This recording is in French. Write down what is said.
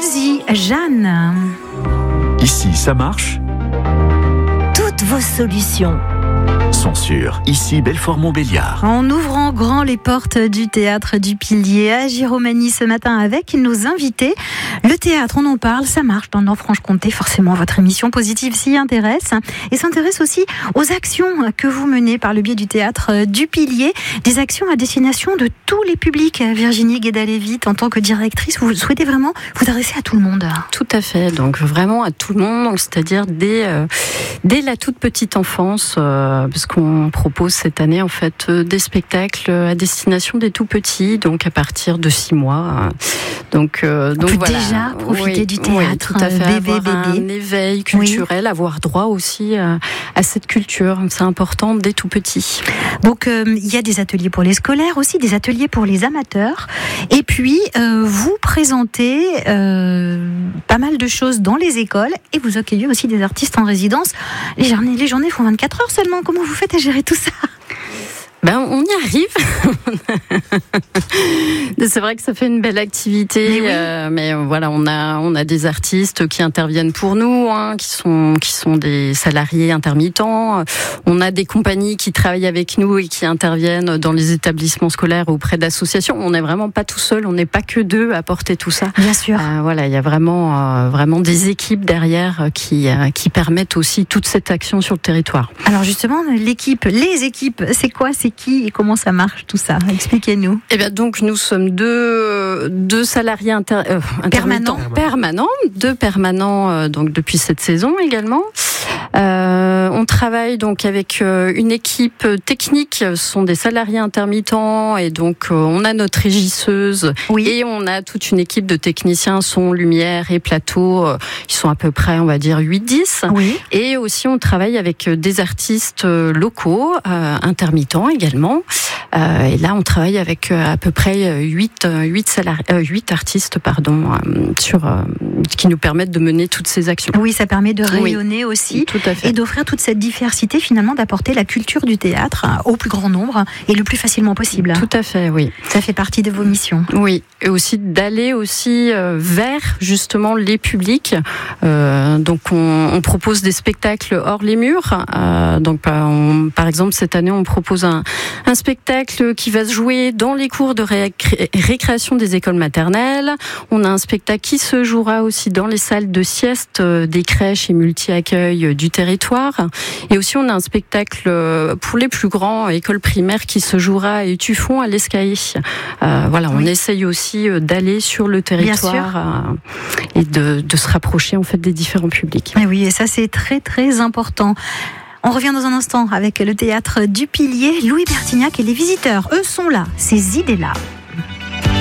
Woolsey, Jeanne. Ici, ça marche. Toutes vos solutions sont sûres. Ici, Belfort-Montbéliard. En ouvrant grand les portes du théâtre du Pilier à Giromagny ce matin avec nos invités. Le théâtre, on en parle, ça marche dans le Nord-Franche-Comté. Forcément, votre émission Positive s'y intéresse et s'intéresse aussi aux actions que vous menez par le biais du théâtre du Pilier. Des actions à destination de tous les publics. Virginie Guédalé-Vite, en tant que directrice, vous souhaitez vraiment vous adresser à tout le monde. Tout à fait, donc vraiment à tout le monde, donc c'est-à-dire dès la toute petite enfance, parce qu'on propose cette année en fait des spectacles à destination des tout petits, donc à partir de 6 mois. Donc voilà. Déjà profiter du théâtre, tout à fait, bébé. Un éveil culturel, avoir droit aussi à cette culture. C'est important dès tout petit. Donc il y a des ateliers pour les scolaires, aussi des ateliers pour les amateurs. Et puis vous présentez pas mal de choses dans les écoles et vous accueillez aussi des artistes en résidence. Les journées font 24 heures seulement. Comment vous faites à gérer tout ça ? On y arrive. C'est vrai que ça fait une belle activité, mais voilà, on a des artistes qui interviennent pour nous, qui sont des salariés intermittents. On a des compagnies qui travaillent avec nous et qui interviennent dans les établissements scolaires auprès d'associations. On n'est vraiment pas tout seul, on n'est pas que deux à porter tout ça. Bien sûr. Voilà, il y a vraiment des équipes derrière qui permettent aussi toute cette action sur le territoire. Alors justement, les équipes, c'est quoi ? C'est qui et comment ça marche tout ça ? Expliquez-nous. Eh bien donc nous sommes deux salariés permanents, deux permanents donc depuis cette saison également. On travaille donc avec une équipe technique, ce sont des salariés intermittents et donc on a notre régisseuse et on a toute une équipe de techniciens son, lumière et plateau, ils sont à peu près on va dire 8-10 et aussi on travaille avec des artistes locaux, intermittents également et là on travaille avec à peu près 8 artistes qui nous permettent de mener toutes ces actions. Oui, ça permet de rayonner aussi. Tout à fait. Et d'offrir toute cette diversité, finalement, d'apporter la culture du théâtre au plus grand nombre et le plus facilement possible. Tout à fait, oui. Ça fait partie de vos missions. Oui, et aussi d'aller aussi vers justement les publics. Donc on propose des spectacles hors les murs. Par exemple, cette année, on propose un spectacle qui va se jouer dans les cours de récréation des écoles maternelles. On a un spectacle qui se jouera aussi dans les salles de sieste des crèches et multi-accueil du territoire. Et aussi, on a un spectacle pour les plus grands, écoles primaires, qui se jouera à Étueffont, à l'Escaillé. On essaye aussi d'aller sur le territoire et de se rapprocher en fait des différents publics. Et oui, et ça, c'est très, très important. On revient dans un instant avec le théâtre du Pilier. Louis Bertignac et les visiteurs, eux, sont là, ces idées-là.